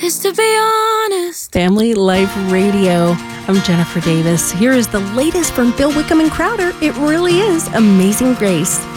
is to be honest. Family Life Radio. I'm Jennifer Davis. Here is the latest from Bill Wickham and Crowder. It really is Amazing Grace.